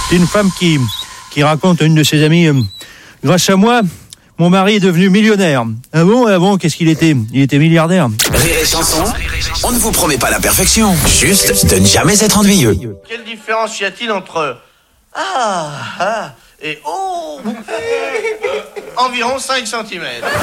C'est une femme qui raconte à une de ses amies, grâce à moi, mon mari est devenu millionnaire. Ah bon, qu'est-ce qu'il était? Il était milliardaire. Rire et chanson, on ne vous promet pas la perfection, juste de ne jamais être ennuyeux. Quelle différence y a-t-il entre ah et oh? Environ 5 cm.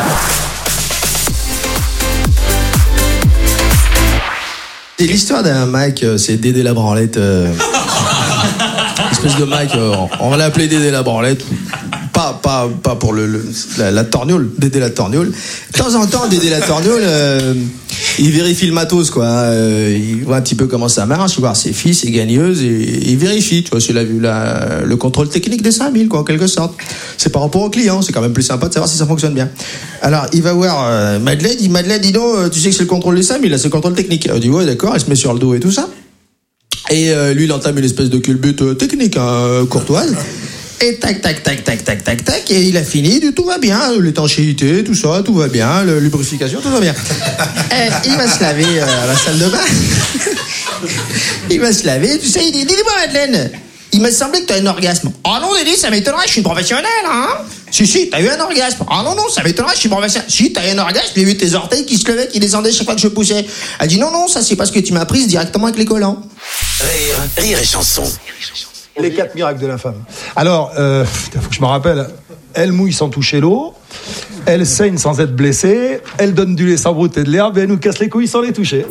C'est l'histoire d'un mec, c'est Dédé la branlette. Espèce de mec, on va l'appeler Dédé la branlette. Pas pour la torgnole, Dédé la torgnole. De temps en temps, Dédé la torgnole, il vérifie le matos, quoi. Il voit un petit peu comment ça marche, il voit ses fils, ses gagneuses, et il vérifie, tu vois, c'est le contrôle technique des 5000, quoi, en quelque sorte. C'est par rapport au client, c'est quand même plus sympa de savoir si ça fonctionne bien. Alors, il va voir Madeleine, il dit, Madeleine, dis donc, tu sais que c'est le contrôle des 5000, là, c'est le contrôle technique. Elle dit, ouais, d'accord, elle se met sur le dos et tout ça. Et lui, il entame une espèce de culbute technique, courtoise. Et tac, et il a fini, tout va bien, l'étanchéité, tout ça, tout va bien, la lubrification, tout va bien. Il va se laver à la salle de bain. Il va se laver, tu sais, il dit, dis-moi Madeleine, il m'a semblé que tu as un orgasme. Oh non, Dédé, ça m'étonnerait, je suis une professionnelle, hein. Si, t'as eu un orgasme. Oh non, ça m'étonnerait, je suis professionnelle. Si, t'as eu un orgasme, j'ai vu tes orteils qui se levaient, qui descendaient chaque fois que je poussais. Elle dit, non, ça c'est parce que tu m'as prise directement avec les collants. Rire et chanson. Les 4 miracles de la femme. Alors, faut que je me rappelle. Elle mouille sans toucher l'eau. Elle saigne sans être blessée. Elle donne du lait sans brouter de l'herbe. Et elle nous casse les couilles sans les toucher.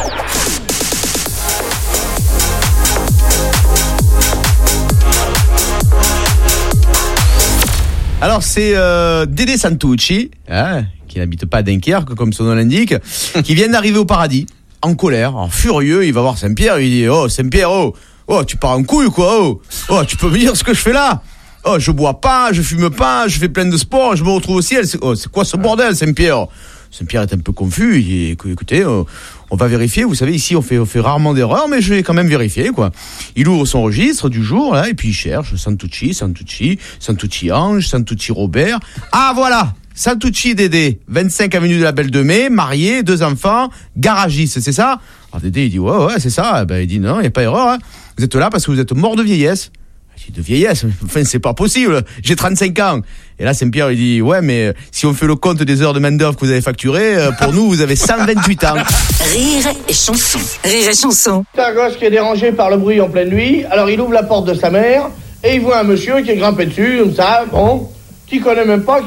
Alors, c'est Dédé Santucci, qui n'habite pas à Dunkerque, comme son nom l'indique, qui vient d'arriver au paradis, en colère, en furieux. Il va voir Saint-Pierre. Il dit, oh, Saint-Pierre, oh, tu pars en couille, quoi, oh, tu peux me dire ce que je fais là? Oh, je bois pas, je fume pas, je fais plein de sport, je me retrouve au ciel. C'est quoi ce bordel, Saint-Pierre? Saint-Pierre est un peu confus. Il dit, écoutez, on va vérifier. Vous savez, ici, on fait rarement d'erreurs, mais je vais quand même vérifier, quoi. Il ouvre son registre du jour, là, et puis il cherche Santucci Ange, Santucci Robert. Ah, voilà! Santucci Dédé, 25 avenue de la Belle de Mai, marié, 2 enfants, garagiste, c'est ça? Alors Dédé, il dit, ouais, c'est ça. Ben, il dit, non, il n'y a pas d'erreur, hein. Vous êtes là parce que vous êtes mort de vieillesse. Il dit, de vieillesse? Enfin, c'est pas possible. J'ai 35 ans. Et là, Saint-Pierre, il dit, ouais, mais si on fait le compte des heures de main-d'œuvre que vous avez facturées, pour nous, vous avez 128 ans. Rire et chanson. Rire et chanson. C'est un gosse qui est dérangé par le bruit en pleine nuit. Alors, il ouvre la porte de sa mère et il voit un monsieur qui est grimpé dessus, comme ça, bon, qui connaît même pas.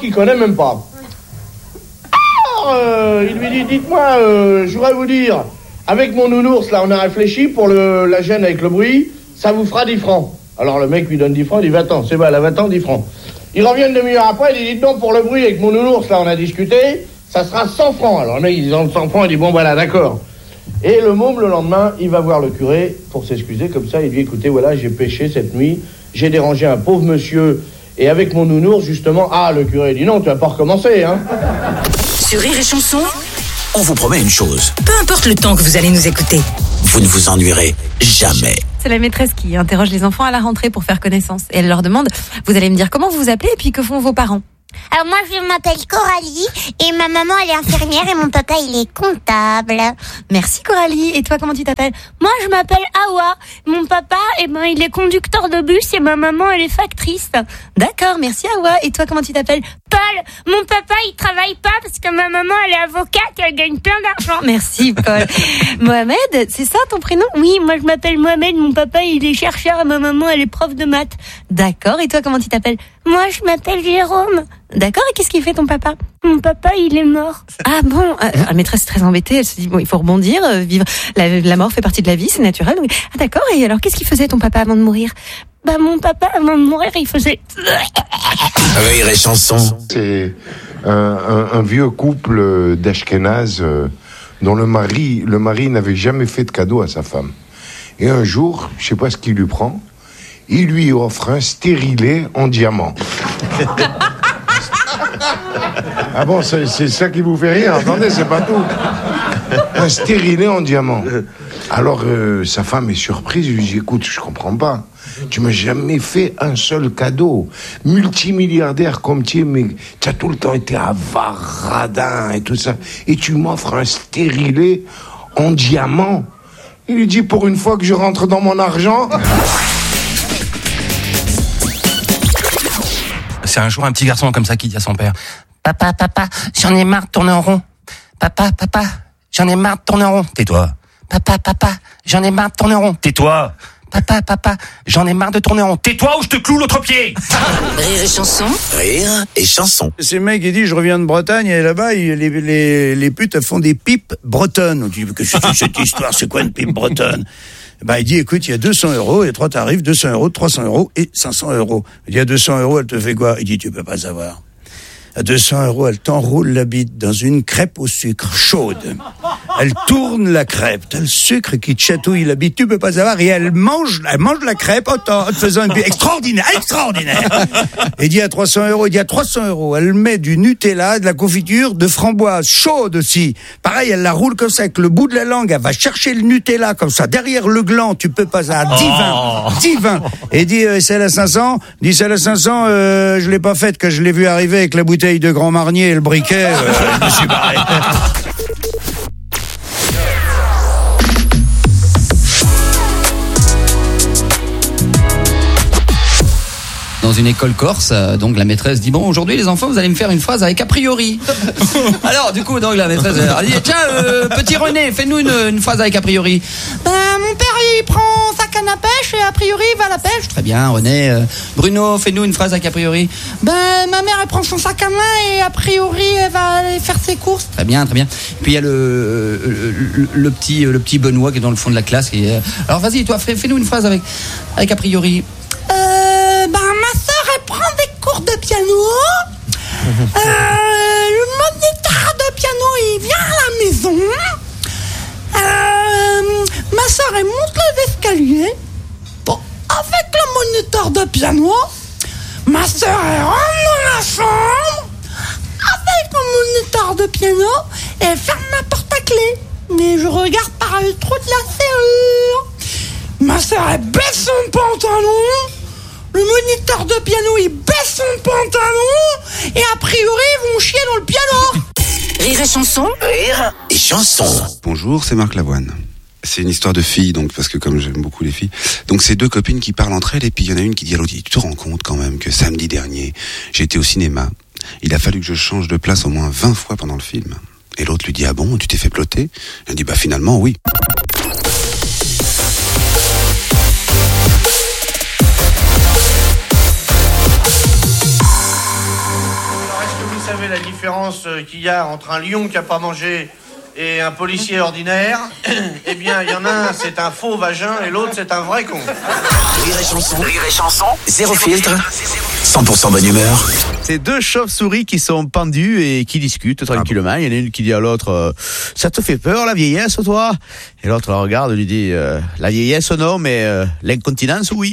Alors, il lui dit, dites-moi, je voudrais vous dire, avec mon nounours, là, on a réfléchi pour la gêne avec le bruit, ça vous fera 10 francs. Alors le mec lui donne 10 francs, il dit, va-t'en, c'est bon, là, va-t'en, 10 francs. Il revient une demi-heure après, il dit, dites donc, pour le bruit avec mon nounours, là, on a discuté, ça sera 100 francs. Alors le mec, il dit, 100 francs, il dit, bon, voilà, d'accord. Et le môme, le lendemain, il va voir le curé pour s'excuser, comme ça, il dit, écoutez, voilà, j'ai péché cette nuit, j'ai dérangé un pauvre monsieur, et avec mon nounours, justement, le curé dit, non, tu vas pas recommencer, hein. Sur Rire et chanson, On vous promet une chose, peu importe le temps que vous allez nous écouter, vous ne vous ennuierez jamais. C'est la maîtresse qui interroge les enfants à la rentrée pour faire connaissance. Et elle leur demande, vous allez me dire comment vous vous appelez et puis que font vos parents? Alors moi je m'appelle Coralie et ma maman elle est infirmière et mon papa il est comptable. Merci Coralie. Et toi comment tu t'appelles? Moi je m'appelle Awa. Mon papa il est conducteur de bus et ma maman elle est factrice. D'accord, merci Awa. Et toi comment tu t'appelles? Paul. Mon papa il travaille pas parce que ma maman elle est avocate et elle gagne plein d'argent. Merci Paul. Mohamed, c'est ça ton prénom? Oui, moi je m'appelle Mohamed, mon papa il est chercheur et ma maman elle est prof de maths. D'accord, et toi comment tu t'appelles? Moi je m'appelle Jérôme. D'accord, et qu'est-ce qu'il fait ton papa? Mon papa, il est mort. Ah bon, la maîtresse est très embêtée, elle se dit, bon, il faut rebondir, vivre. La mort fait partie de la vie, c'est naturel. Donc... Ah d'accord, et alors qu'est-ce qu'il faisait ton papa avant de mourir? Mon papa, avant de mourir, il faisait... Rire et chanson. C'est un vieux couple d'Ashkénazes dont le mari n'avait jamais fait de cadeau à sa femme. Et un jour, je sais pas ce qu'il lui prend, il lui offre un stérilet en diamant. Ah bon, c'est ça qui vous fait rire? Attendez, c'est pas tout. Un stérilet en diamant. Alors, sa femme est surprise, je lui dis, écoute, je comprends pas. Tu m'as jamais fait un seul cadeau. Multimilliardaire comme tu es, mais tu as tout le temps été avare, radin et tout ça. Et tu m'offres un stérilet en diamant. Il lui dit, pour une fois que je rentre dans mon argent... C'est un jour un petit garçon comme ça qui dit à son père: Papa, j'en ai marre de tourner en rond. Papa, j'en ai marre de tourner en rond. Tais-toi. Papa, j'en ai marre de tourner en rond. Tais-toi. Papa, j'en ai marre de tourner en rond. Tais-toi ou je te cloue l'autre pied. Rire et chanson. Rire et chanson. C'est le mec qui dit: je reviens de Bretagne, et là-bas, les putes, elles font des pipes bretonnes. On dit: que c'est cette histoire, c'est quoi une pipe bretonne? Il dit: écoute, il y a 200 €, il y a 3 tarifs, 200 €, 300 € et 500 €. Il dit: à 200 €, elle te fait quoi? Il dit: tu peux pas savoir. À 200 €, elle t'enroule la bite dans une crêpe au sucre chaude. Elle tourne la crêpe, t'as le sucre qui te chatouille la bite, tu peux pas savoir, et elle mange la crêpe en te faisant une bite extraordinaire. Et il dit: à 300 €, il dit: à 300 €, elle met du Nutella, de la confiture, de framboise chaude aussi. Pareil, elle la roule comme ça avec le bout de la langue, elle va chercher le Nutella comme ça derrière le gland, tu peux pas ça. Divin. Et il dit: celle à 500, celle à 500, je l'ai pas faite, que je l'ai vu arriver avec la bouteille de Grand Marnier et le briquet, je me suis barré. Dans une école corse, donc la maîtresse dit: bon, aujourd'hui les enfants, vous allez me faire une phrase avec a priori. Alors du coup, donc la maîtresse a dit: tiens, petit René, fais-nous une phrase avec a priori. Mon père il prend sa canne à pêche et a priori il va à la pêche. Très bien, René. Bruno, fais-nous une phrase avec a priori. Ma mère elle prend son sac à main et a priori elle va aller faire ses courses. Très bien. Puis il y a le petit Benoît qui est dans le fond de la classe. Alors vas-y, toi, fais-nous une phrase avec a priori. Ma sœur, elle prend des cours de piano. Le moniteur de piano, il vient à la maison. Ma sœur, elle monte les escaliers. Bon, avec le moniteur de piano, ma sœur, elle rentre dans la chambre. Avec le moniteur de piano, elle ferme la porte à clé. Mais je regarde par le trou de la serrure. Ma sœur, elle baisse son pantalon. Le moniteur de piano, il baisse son pantalon et a priori, ils vont chier dans le piano. Rire et chanson. Rire et chanson. Bonjour, c'est Marc Lavoine. C'est une histoire de filles, donc, parce que comme j'aime beaucoup les filles. Donc, c'est 2 copines qui parlent entre elles, et puis il y en a une qui dit à l'autre: tu te rends compte quand même que samedi dernier, j'étais au cinéma. Il a fallu que je change de place au moins 20 fois pendant le film. Et l'autre lui dit: ah bon, tu t'es fait ploter? Elle dit: finalement, oui. Vous savez la différence qu'il y a entre un lion qui n'a pas mangé et un policier ordinaire? Eh bien, il y en a un, c'est un faux vagin, et l'autre, c'est un vrai con. Rire et chanson, zéro filtre, 100% bonne humeur. C'est 2 chauves-souris qui sont pendues et qui discutent tranquillement. Il y en a une qui dit à l'autre: ça te fait peur la vieillesse, toi? Et l'autre la regarde et lui dit: la vieillesse non, mais l'incontinence oui.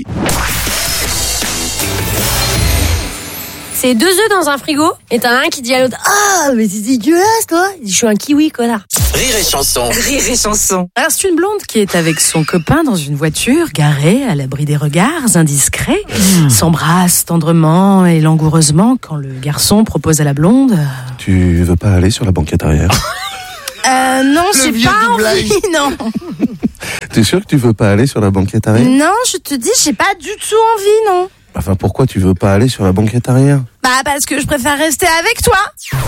C'est 2 œufs dans un frigo, et t'as un qui dit à l'autre: ah, mais c'est dégueulasse, toi. Il dit: je suis un kiwi, connard. Rire et chanson. Rire et chanson. Alors, c'est une blonde qui est avec son copain dans une voiture, garée à l'abri des regards indiscrets, s'embrasse tendrement et langoureusement quand le garçon propose à la blonde: tu veux pas aller sur la banquette arrière? Non, j'ai pas envie, non. T'es sûr que tu veux pas aller sur la banquette arrière? Non, je te dis, j'ai pas du tout envie, non. Enfin, pourquoi tu veux pas aller sur la banquette arrière? Parce que je préfère rester avec toi.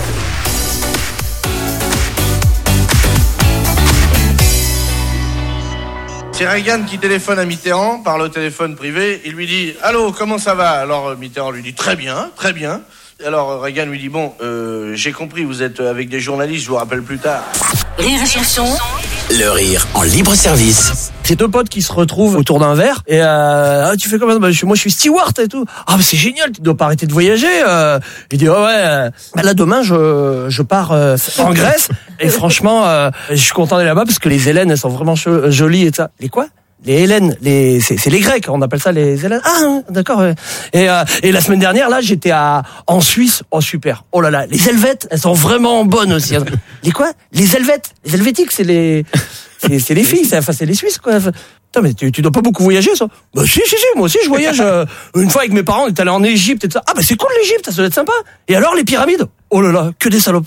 C'est Reagan qui téléphone à Mitterrand par le téléphone privé. Il lui dit: allô, comment ça va? Alors Mitterrand lui dit: très bien. Alors Reagan lui dit: bon, j'ai compris, vous êtes avec des journalistes, je vous rappelle plus tard. Rire et chanson. Le rire en libre service. C'est 2 potes qui se retrouvent autour d'un verre et tu fais comment? Moi je suis steward et tout. Ah c'est génial, tu dois pas arrêter de voyager. Il dit: là demain je pars en Grèce et franchement je suis content d'aller là-bas parce que les Hélènes elles sont vraiment jolies et ça. Les quoi? Les Hélènes, c'est les Grecs, on appelle ça les Hélènes. Ah, d'accord. Ouais. Et la semaine dernière, là, j'étais en Suisse. Oh, super. Oh là là, les Helvètes, elles sont vraiment bonnes aussi. Les quoi? Les Helvètes. Les Helvétiques, c'est les filles, c'est les Suisses, quoi. Putain, mais tu dois pas beaucoup voyager, ça? Si, moi aussi, je voyage. Une fois avec mes parents, on est allé en Égypte et tout ça. Ah, c'est cool, l'Égypte, ça doit être sympa. Et alors, les pyramides? Oh là là, que des salopes.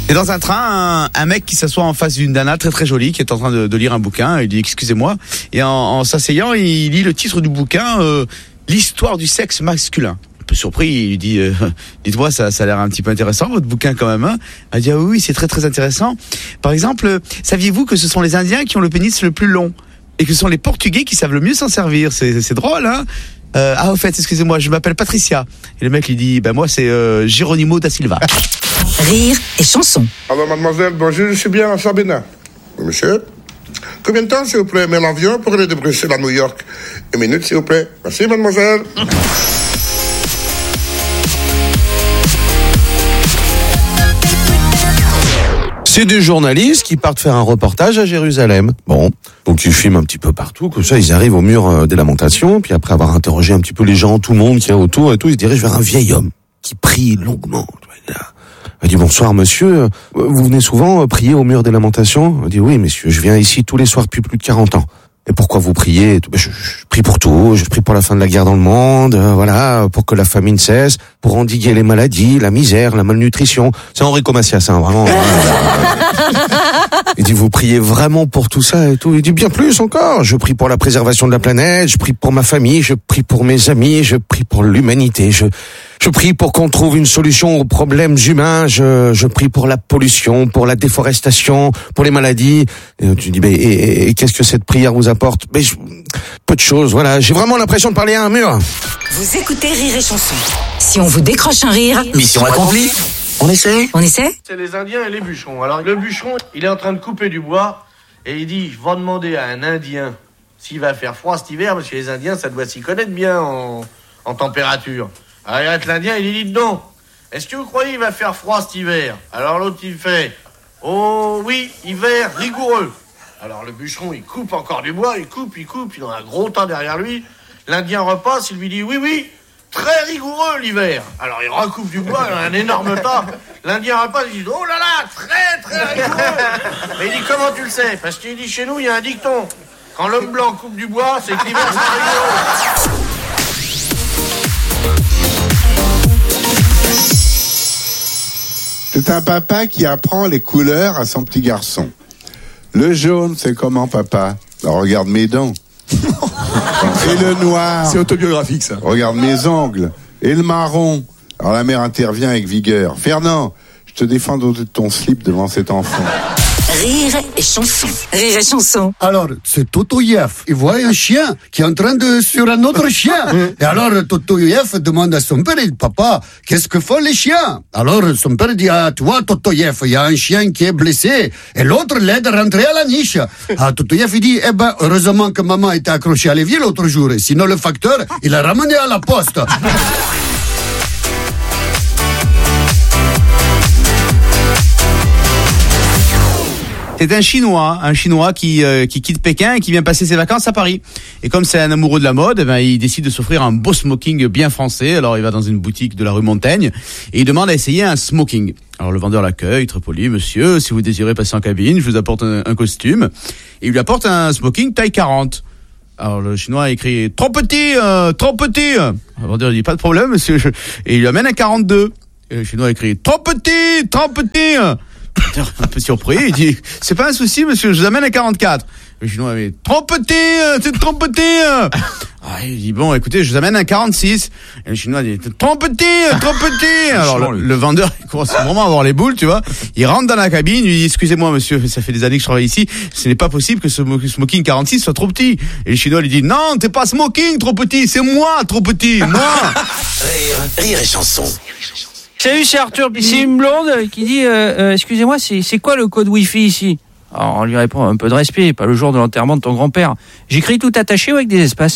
Et dans un train, un mec qui s'assoit en face d'une nana très très jolie qui est en train de lire un bouquin. Il dit excusez-moi. Et en s'asseyant, il lit le titre du bouquin, l'histoire du sexe masculin. Un peu surpris, il lui dit dites-moi, ça a l'air un petit peu intéressant votre bouquin quand même. Hein. Elle dit oui, c'est très très intéressant. Par exemple, saviez-vous que ce sont les Indiens qui ont le pénis le plus long et que ce sont les Portugais qui savent le mieux s'en servir. C'est drôle, hein. Au fait, excusez-moi, je m'appelle Patricia. Et le mec lui dit moi c'est Geronimo da Silva. Rire et chanson. Alors, mademoiselle, bonjour, je suis bien à Sabina. Monsieur, combien de temps, s'il vous plaît, met l'avion pour aller de Bruxelles à New York? 1 minute, s'il vous plaît. Merci, mademoiselle. C'est des journalistes qui partent faire un reportage à Jérusalem. Bon, donc ils filment un petit peu partout, comme ça ils arrivent au mur des Lamentations, puis après avoir interrogé un petit peu les gens, tout le monde qui est autour et tout, ils se dirigent vers un vieil homme qui prie longuement. Il dit bonsoir monsieur, vous venez souvent prier au mur des Lamentations? Il dit oui messieurs, je viens ici tous les soirs depuis plus de 40 ans. Et pourquoi vous priez? Je prie pour tout, je prie pour la fin de la guerre dans le monde, voilà, pour que la famine cesse, pour endiguer les maladies, la misère, la malnutrition. C'est Enrico Macias, hein, vraiment. Il dit vous priez vraiment pour tout ça et tout? Il dit bien plus encore, je prie pour la préservation de la planète, je prie pour ma famille, je prie pour mes amis, je prie pour l'humanité, je prie pour qu'on trouve une solution aux problèmes humains, je prie pour la pollution, pour la déforestation, pour les maladies. Et tu dis, et qu'est-ce que cette prière vous apporte? Peu de choses, voilà. J'ai vraiment l'impression de parler à un mur. Vous écoutez Rire et Chanson. Si on vous décroche un rire, Mission accomplie. on essaie. C'est les Indiens et les bûcherons. Alors le bûcheron, il est en train de couper du bois et il dit, je vais demander à un Indien s'il va faire froid cet hiver, parce que les Indiens, ça doit s'y connaître bien en température. Alors il arrête l'Indien, il lui dit, non, est-ce que vous croyez qu'il va faire froid cet hiver? Alors l'autre, il fait, oh oui, hiver rigoureux. Alors le bûcheron, il coupe encore du bois, il coupe, il a un gros tas derrière lui. L'Indien repasse, il lui dit, oui, très rigoureux l'hiver. Alors il recoupe du bois, il a un énorme tas. L'Indien repasse, il dit, oh là là, très rigoureux. Mais il dit, comment tu le sais? Parce qu'il dit, chez nous, il y a un dicton. Quand l'homme blanc coupe du bois, c'est que l'hiver, c'est rigoureux. C'est un papa qui apprend les couleurs à son petit garçon. Le jaune, c'est comment, papa? Alors, regarde mes dents. Et le noir. C'est autobiographique, ça. Regarde mes ongles. Et le marron. Alors la mère intervient avec vigueur. Fernand, je te défends de ton slip devant cet enfant. Rire et chanson. Rire et chanson. Alors, c'est Totoyev. Il voit un chien qui est en train de sur un autre chien. Et alors, Totoyev demande à son père, il dit, papa, qu'est-ce que font les chiens? Alors, son père dit, ah, tu vois, Totoyev, il y a un chien qui est blessé. Et l'autre l'aide à rentrer à la niche. Ah, Totoyev, il dit, heureusement que maman était accrochée à l'évier l'autre jour. Et sinon, le facteur, il l'a ramené à la poste. C'est un Chinois qui quitte Pékin et qui vient passer ses vacances à Paris. Et comme c'est un amoureux de la mode, il décide de s'offrir un beau smoking bien français. Alors il va dans une boutique de la rue Montaigne et il demande à essayer un smoking. Alors le vendeur l'accueille, très poli, monsieur, si vous désirez passer en cabine, je vous apporte un costume. Et il lui apporte un smoking taille 40. Alors le Chinois écrit trop petit. Le vendeur dit pas de problème, monsieur. Et il lui amène un 42. Et le Chinois écrit trop petit. Un peu surpris, il dit c'est pas un souci monsieur, je vous amène à 44. Le Chinois avait trop petit. Il dit bon écoutez, je vous amène à 46. Et le Chinois dit trop petit. Alors le vendeur il commence vraiment à avoir les boules, tu vois. Il rentre dans la cabine, il dit excusez-moi monsieur, ça fait des années que je travaille ici, ce n'est pas possible que ce smoking 46 soit trop petit. Et le Chinois lui dit non, t'es pas smoking trop petit, c'est moi trop petit, moi. Rire et chanson. Salut, c'est Arthur. C'est une blonde qui dit excusez-moi, c'est quoi le code Wi-Fi ici? Alors on lui répond un peu de respect, pas le jour de l'enterrement de ton grand-père. J'écris tout attaché ou avec des espaces?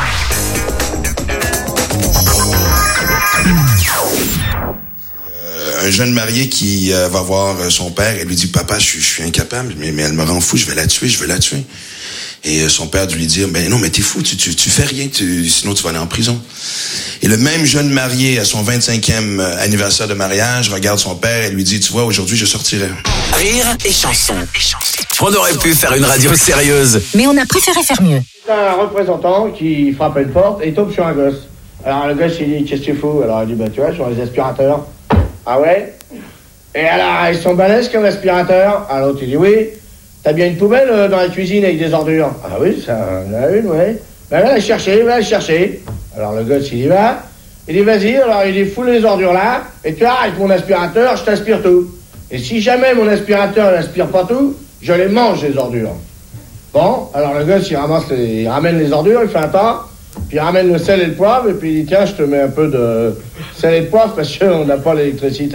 Un jeune marié qui va voir son père et lui dit papa, je suis incapable, mais elle me rend fou, je vais la tuer. Et son père lui dit non mais t'es fou, tu fais rien, sinon tu vas aller en prison. Et le même jeune marié à son 25e anniversaire de mariage regarde son père et lui dit tu vois, aujourd'hui je sortirai. Rire et chanson. On aurait pu faire une radio sérieuse, mais on a préféré faire mieux. C'est un représentant qui frappe à une porte et il tombe sur un gosse. Alors le gosse il dit qu'est-ce que tu fous? Alors il dit tu vois, sur les aspirateurs. Ah ouais? Et alors, ils sont balèzes comme aspirateur. Alors l'autre, il dit oui. T'as bien une poubelle dans la cuisine avec des ordures? Ah oui, ça en a une, oui. Ben va la chercher. Alors le gosse, il y va. Il dit vas-y, alors il dit foule les ordures là, et tu arrêtes mon aspirateur, je t'aspire tout. Et si jamais mon aspirateur n'aspire pas tout, je les mange les ordures. Bon, alors le gosse, il ramène les ordures, il fait un tas, puis il ramène le sel et le poivre, et puis il dit tiens, je te mets un peu de sel et de poivre parce qu'on n'a pas l'électricité.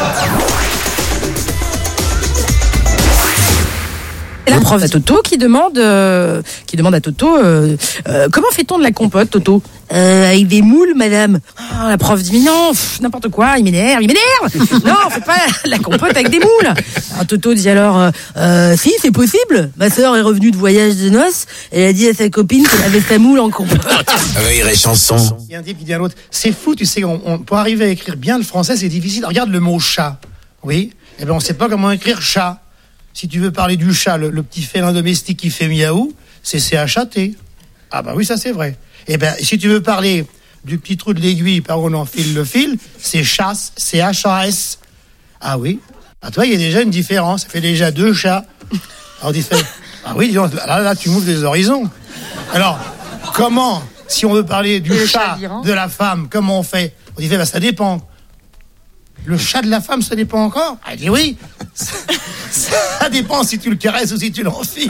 Et la prof à Toto qui demande à Toto comment fait-on de la compote, Toto? Avec des moules, madame. Ah, la prof dit mais non, n'importe quoi, il m'énerve. Non, on fait pas la compote avec des moules. Alors Toto dit alors si, c'est possible. Ma sœur est revenue de voyage de noces, elle a dit à sa copine qu'elle avait sa moule en compote. Rire et chanson. Il y a un type qui dit à l'autre, c'est fou, tu sais, pour arriver à écrire bien le français, c'est difficile. Regarde le mot chat. Oui. Eh ben on sait pas comment écrire chat. Si tu veux parler du chat, le petit félin domestique qui fait miaou, c'est C-H-A-T. Ah bah oui, ça c'est vrai. Eh ben, si tu veux parler du petit trou de l'aiguille par où on enfile le fil, c'est chasse, C-H-A-S. Ah oui. Ah toi, il y a déjà une différence. Ça fait déjà 2 chats. Alors on dit, ah oui, là, tu m'ouvres les horizons. Alors, comment, si on veut parler du chat de la femme, comment on fait? On dit, bah, ça dépend. Le chat de la femme, ça dépend encore? Elle dit oui. Ça dépend si tu le caresses ou si tu l'enfiles.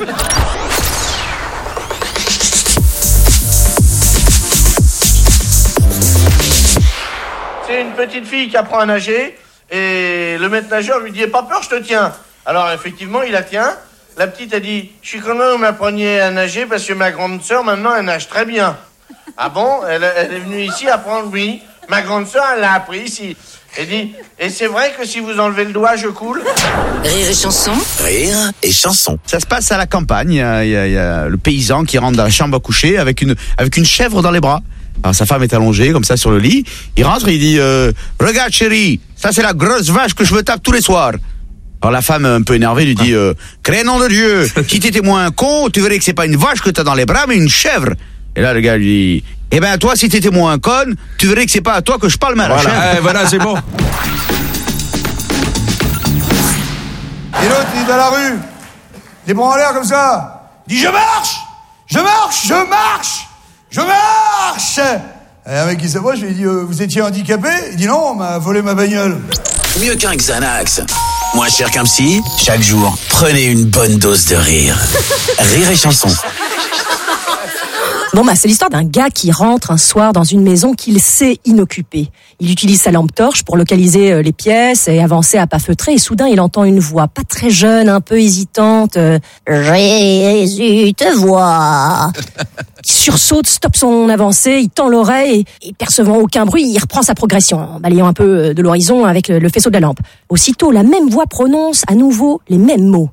C'est une petite fille qui apprend à nager et le maître nageur lui dit « Pas peur, je te tiens ». Alors effectivement, il la tient. La petite a dit « Je suis content que vous m'appreniez à nager parce que ma grande sœur, maintenant, elle nage très bien ». Ah bon? Elle est venue ici apprendre? Oui. Ma grande sœur, elle l'a appris ici. Elle dit « Et c'est vrai que si vous enlevez le doigt, je coule ?» Rire et chanson. Rire et chanson. Ça se passe à la campagne. Il y a le paysan qui rentre dans la chambre à coucher avec une chèvre dans les bras. Alors sa femme est allongée comme ça sur le lit. Il rentre et il dit regarde chérie, ça c'est la grosse vache que je me tape tous les soirs. Alors la femme un peu énervée lui dit crénom de Dieu, si t'étais moins con, tu verrais que c'est pas une vache que t'as dans les bras mais une chèvre. Et là le gars lui dit eh ben toi si t'étais moins conne, tu verrais que c'est pas à toi que je parle mais à la chèvre. Voilà, c'est bon. Et l'autre, il est dans la rue, les bras en l'air comme ça. Il dit je marche. Et un mec qui s'approche, je lui dis vous étiez handicapé? Il dit non, on m'a volé ma bagnole. Mieux qu'un Xanax. Moins cher qu'un psy. Chaque jour, prenez une bonne dose de rire. Rire et chanson. Bon c'est l'histoire d'un gars qui rentre un soir dans une maison qu'il sait inoccupée. Il utilise sa lampe torche pour localiser les pièces et avancer à pas feutrés et soudain il entend une voix pas très jeune, un peu hésitante. Jésus te voit. Il sursaute, stoppe son avancée, il tend l'oreille et percevant aucun bruit, il reprend sa progression en balayant un peu de l'horizon avec le faisceau de la lampe. Aussitôt, la même voix prononce à nouveau les mêmes mots.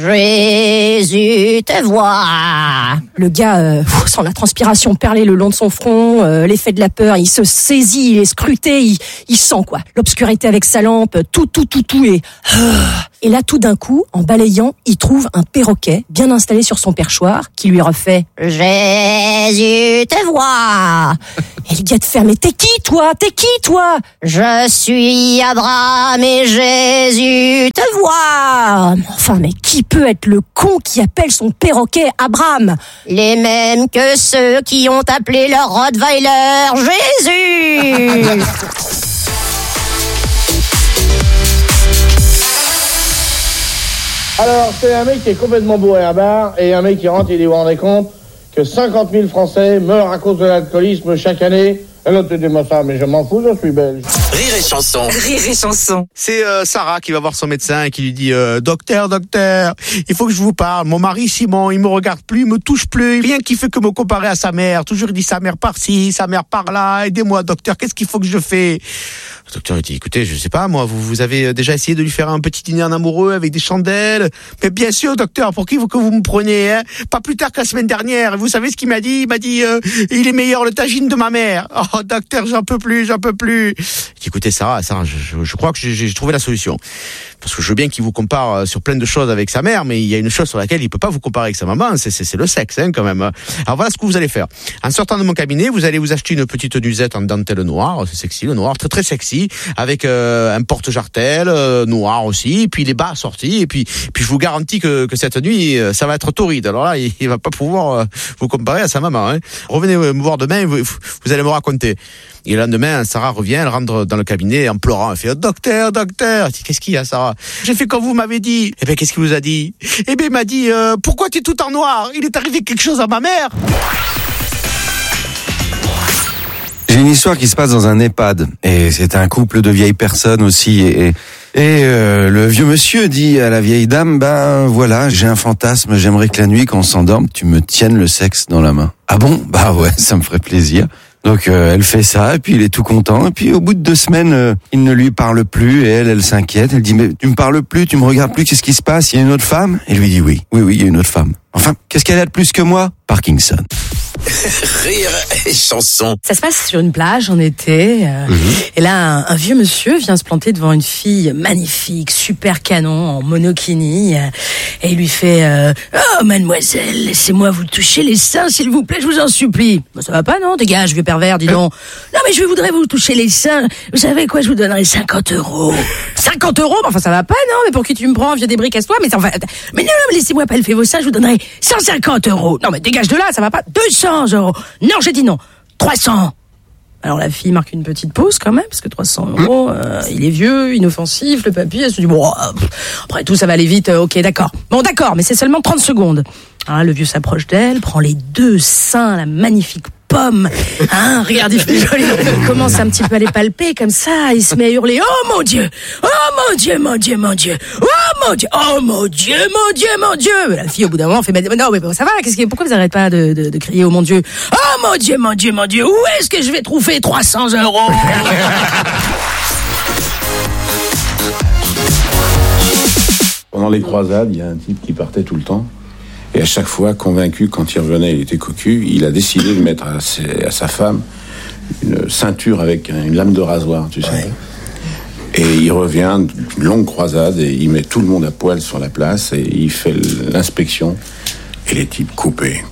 Jésus te voit. Le gars sent la transpiration perler le long de son front, l'effet de la peur, il se saisit, il est scruté, il sent quoi, l'obscurité avec sa lampe, tout et là tout d'un coup, en balayant, il trouve un perroquet bien installé sur son perchoir qui lui refait Jésus te voit. Et le gars te fait mais t'es qui toi? Je suis Abraham et Jésus te voit. Enfin mais qui peut être le con qui appelle son perroquet Abraham? Les mêmes que ceux qui ont appelé leur Rottweiler Jésus. Alors, c'est un mec qui est complètement bourré à bar, et un mec qui rentre, il dit, vous vous rendez compte que 50 000 Français meurent à cause de l'alcoolisme chaque année? Et l'autre te dit, moi ça, mais je m'en fous, je suis belge. Rire et chanson. Rire et chanson. C'est Sarah qui va voir son médecin et qui lui dit docteur, il faut que je vous parle. Mon mari Simon, il me regarde plus, il me touche plus, rien qui fait que me comparer à sa mère. Toujours il dit sa mère par-ci, sa mère par-là. Aidez-moi, docteur, qu'est-ce qu'il faut que je fais? Le docteur il dit écoutez, je sais pas moi, vous avez déjà essayé de lui faire un petit dîner en amoureux avec des chandelles? Mais bien sûr, docteur, pour qui que vous me preniez, hein? Pas plus tard que la semaine dernière. Vous savez ce qu'il m'a dit? Il m'a dit il est meilleur le tagine de ma mère. Oh docteur, j'en peux plus. Écoutez Sarah, je crois que j'ai trouvé la solution. parce que je veux bien qu'il vous compare sur plein de choses avec sa mère, mais il y a une chose sur laquelle il peut pas vous comparer avec sa maman, c'est le sexe, hein, quand même. Alors voilà ce que vous allez faire. En sortant de mon cabinet, vous allez vous acheter une petite nuisette en dentelle noire, c'est sexy, le noir, très très sexy, avec un porte-jartel noir aussi, et puis les bas sortis, et puis je vous garantis que cette nuit, ça va être torride. Alors là, il va pas pouvoir vous comparer à sa maman, hein. Revenez me voir demain, vous allez me raconter. Et le lendemain, Sarah revient, elle rentre dans le cabinet en pleurant. Elle fait « Docteur, docteur !» Je dis « Qu'est-ce qu'il y a, Sarah ?»« J'ai fait comme vous m'avez dit. » Eh bien, qu'est-ce qu'il vous a dit ? Eh bien, il m'a dit « Pourquoi tu es tout en noir ? Il est arrivé quelque chose à ma mère !» J'ai une histoire qui se passe dans un EHPAD. Et c'est un couple de vieilles personnes aussi. Et le vieux monsieur dit à la vieille dame, ben voilà, j'ai un fantasme, j'aimerais que la nuit, quand on s'endorme, tu me tiennes le sexe dans la main. Ah bon ? Bah ouais, ça me ferait plaisir. Donc elle fait ça, et puis il est tout content. Et puis au bout de 2 semaines, il ne lui parle plus, et elle s'inquiète. Elle dit, mais tu me parles plus, tu me regardes plus, qu'est-ce qui se passe ? Il y a une autre femme ? Et lui dit, oui, il y a une autre femme. Enfin, qu'est-ce qu'elle a de plus que moi ? Parkinson. Rire et chanson. Ça se passe sur une plage en été. Et là, un vieux monsieur vient se planter devant une fille magnifique, super canon, en monokini. Et il lui fait oh, mademoiselle, laissez-moi vous toucher les seins, s'il vous plaît, je vous en supplie. Bah, ça va pas, non ? Dégage, vieux pervers, dis donc. Non, mais je voudrais vous toucher les seins. Vous savez quoi, je vous donnerai 50 €. 50 €? Enfin, ça va pas, non ? Mais pour qui tu me prends, vieux débris, casse-toi. Mais enfin, mais non, laissez-moi pas le faire vos seins, je vous donnerai 150 €. Non, mais dégage de là, ça va pas. 200 €. Non, j'ai dit non. 300. Alors la fille marque une petite pause quand même, parce que 300 €, il est vieux, inoffensif, le papy, elle se dit bon, après tout ça va aller vite, ok d'accord. Bon d'accord, mais c'est seulement 30 secondes. Hein, le vieux s'approche d'elle, prend les 2 seins, la magnifique pomme, hein, regarde, il commence un petit peu à les palper comme ça, il se met à hurler, oh mon Dieu, oh mon Dieu, mon Dieu, mon Dieu, oh mon Dieu, oh mon Dieu, mon Dieu, mon Dieu. La fille au bout d'un moment fait, mais non, mais ça va, pourquoi vous n'arrêtez pas de crier oh mon Dieu, oh mon Dieu, mon Dieu, mon Dieu, où est-ce que je vais trouver 300 €? Pendant les croisades, il y a un type qui partait tout le temps. Et à chaque fois, convaincu, quand il revenait, il était cocu, il a décidé de mettre à sa femme une ceinture avec une lame de rasoir, tu sais. Ouais. Et il revient d'une longue croisade et il met tout le monde à poil sur la place et il fait l'inspection. Et les types coupés.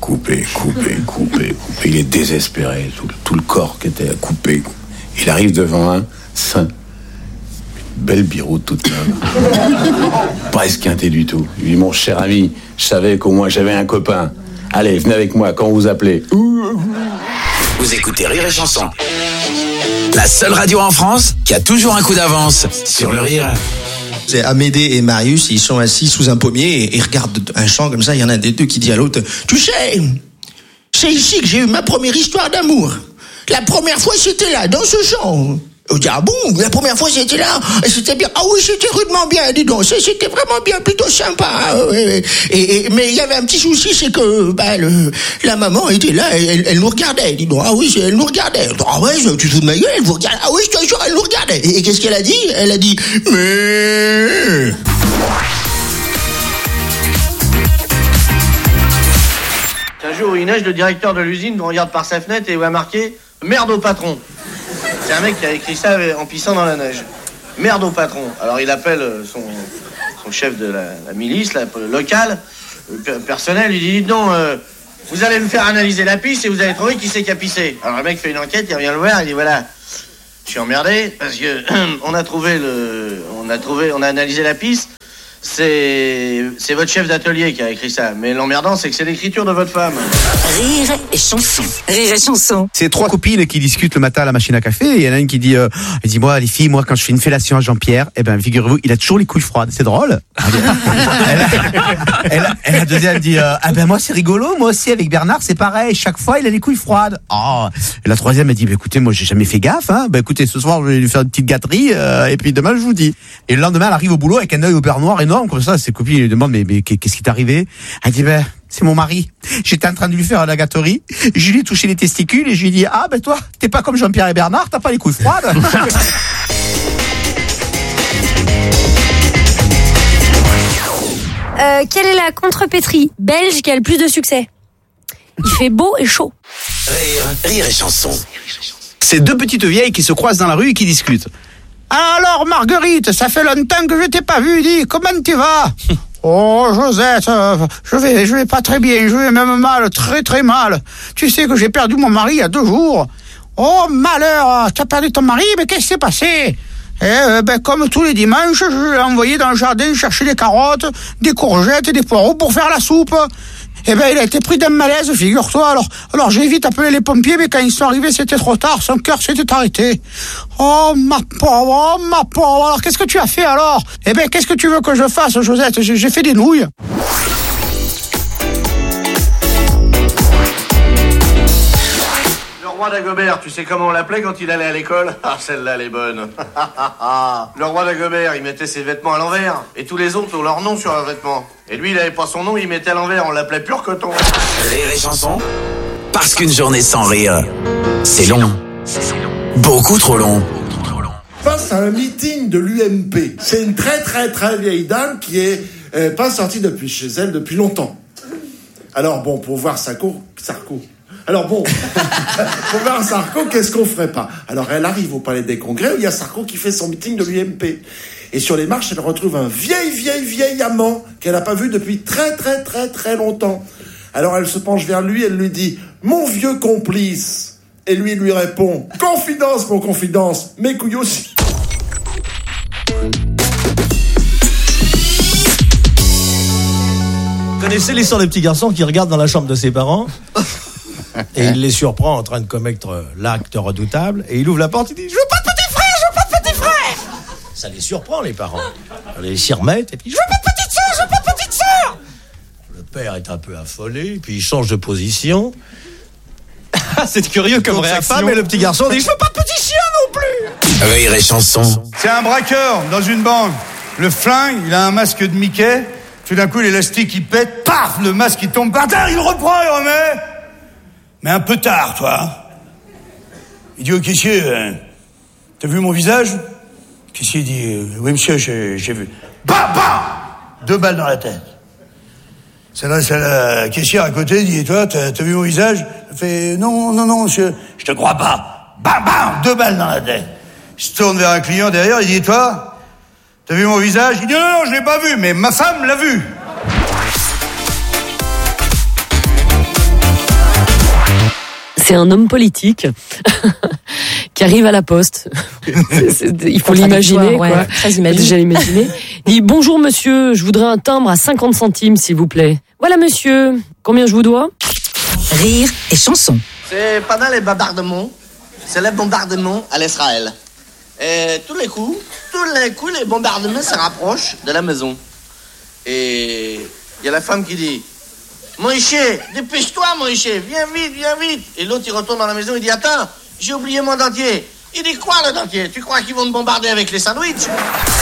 Il est désespéré, tout le corps qui était coupé. Il arrive devant un sein. Belle biroute toute neuve. Pas esquinté du tout. Il dit, mon cher ami, je savais qu'au moins j'avais un copain. Allez, venez avec moi quand vous appelez. Vous écoutez Rire et Chanson. La seule radio en France qui a toujours un coup d'avance sur le rire. C'est Amédée et Marius, ils sont assis sous un pommier et ils regardent un champ comme ça. Il y en a des deux qui dit à l'autre, tu sais, c'est ici que j'ai eu ma première histoire d'amour. La première fois c'était là, dans ce champ. On dit, ah bon, la première fois c'était là, c'était bien. Ah oui, c'était rudement bien, dis donc, c'était vraiment bien, plutôt sympa. Mais il y avait un petit souci, c'est que la maman était là, elle nous regardait, dis donc. Ah oui, elle nous regardait. Ah ouais, tu te fous de ma gueule, elle vous regarde. Ah oui, je te jure, elle nous regardait. Et qu'est-ce qu'elle a dit ? Elle a dit, mais... Un jour où il neige, le directeur de l'usine regarde par sa fenêtre et voit marqué « Merde au patron ». C'est un mec qui a écrit ça en pissant dans la neige. Merde au patron. Alors il appelle son chef de la milice locale, personnel, il dit non, vous allez me faire analyser la pisse et vous allez trouver qui c'est qui a pissé. Alors le mec fait une enquête, il revient le voir, il dit voilà, je suis emmerdé parce que on a analysé la pisse. C'est votre chef d'atelier qui a écrit ça. Mais l'emmerdant, c'est que c'est l'écriture de votre femme. Rire et chanson. Rire et chanson. C'est 3 copines qui discutent le matin à la machine à café. Et il y en a une qui dit, elle dit, moi, les filles, quand je fais une fellation à Jean-Pierre, figurez-vous, il a toujours les couilles froides. C'est drôle. Et la deuxième dit, moi, c'est rigolo. Moi aussi, avec Bernard, c'est pareil. Chaque fois, il a les couilles froides. Oh. Et la troisième, elle dit, écoutez, moi, j'ai jamais fait gaffe, hein. Écoutez, ce soir, je vais lui faire une petite gâterie, et puis demain, je vous dis. Et le lendemain, elle arrive au boulot avec un œil au beurre noir énorme, comme ça. Ses copines lui demandent, mais qu'est-ce qui t'est arrivé? Elle dit, c'est mon mari. J'étais en train de lui faire la gâterie. Je lui ai touché les testicules et je lui ai dit, toi, t'es pas comme Jean-Pierre et Bernard, t'as pas les couilles froides. Quelle est la contrepétrie belge qui a le plus de succès? Il fait beau et chaud. Rire et chanson. C'est 2 petites vieilles qui se croisent dans la rue et qui discutent. Alors Marguerite, ça fait longtemps que je t'ai pas vu, dis, comment tu vas? Oh Josette, je vais pas très bien, je vais même mal, très très mal. Tu sais que j'ai perdu mon mari il y a 2 jours. Oh malheur, tu as perdu ton mari, mais qu'est-ce qui s'est passé? Comme tous les dimanches, je l'ai envoyé dans le jardin chercher des carottes, des courgettes et des poireaux pour faire la soupe. Il a été pris d'un malaise, figure-toi. Alors j'ai vite appelé les pompiers, mais quand ils sont arrivés, c'était trop tard. Son cœur s'était arrêté. Oh ma pauvre. Alors qu'est-ce que tu as fait alors? Qu'est-ce que tu veux que je fasse, Josette? J'ai fait des nouilles. Le roi d'Agobert, tu sais comment on l'appelait quand il allait à l'école? Ah, celle-là, elle est bonne. Le roi d'Agobert, il mettait ses vêtements à l'envers. Et tous les autres ont leur nom sur leurs vêtements. Et lui, il avait pas son nom, il mettait à l'envers. On l'appelait pur coton. Rire et chanson. Parce qu'une journée sans rire, c'est long. Beaucoup trop long. Face à un meeting de l'UMP, c'est une très très très vieille dame qui est pas sortie depuis chez elle depuis longtemps. Alors bon, pour voir Sarko. Alors bon, pour voir Sarko, qu'est-ce qu'on ferait pas? Alors elle arrive au Palais des Congrès où il y a Sarko qui fait son meeting de l'UMP. Et sur les marches, elle retrouve un vieil amant qu'elle n'a pas vu depuis très très très très longtemps. Alors elle se penche vers lui, elle lui dit « Mon vieux complice !» Et lui répond « Confidence, mon confidence, mes couilles aussi !» Vous connaissez l'histoire des petits garçons qui regardent dans la chambre de ses parents et il les surprend en train de commettre l'acte redoutable et il ouvre la porte et dit « Je veux pas de petit frère !» Ça les surprend, les parents. Ils s'y remettent et puis « Je veux pas de petite sœur !» Le père est un peu affolé, puis il change de position. C'est curieux comme réaction. Sa femme et le petit garçon dit « Je veux pas de petit chien non plus !» Rire et chanson. C'est un braqueur dans une banque. Le flingue, il a un masque de Mickey. Tout d'un coup, l'élastique, il pète. Paf, le masque, il tombe par terre. Il reprend, il remet. Mais un peu tard, toi. Il dit au caissier, t'as vu mon visage? Le caissier dit, oui, monsieur, j'ai vu. Bam, bam! 2 balles dans la tête. C'est la caissière à côté dit, toi, t'as vu mon visage? Elle fait, non, monsieur, je te crois pas. Bam, bam! 2 balles dans la tête. Il se tourne vers un client derrière, il dit, toi, t'as vu mon visage? Il dit, non, je l'ai pas vu, mais ma femme l'a vu. C'est un homme politique qui arrive à la poste. Il faut l'imaginer, quoi. Ouais, très imaginer. Déjà l'imaginer. Il dit, bonjour monsieur, je voudrais un timbre à 50 centimes, s'il vous plaît. Voilà monsieur, combien je vous dois? Rire et chanson. C'est pendant les bombardements, c'est les bombardements à l'Israël. Et tous les coups, les bombardements se rapprochent de la maison. Et il y a la femme qui dit, Moïse, dépêche-toi Moïse, viens vite. Et l'autre il retourne dans la maison, il dit, attends, j'ai oublié mon dentier. Il dit, quoi le dentier? Tu crois qu'ils vont me bombarder avec les sandwichs?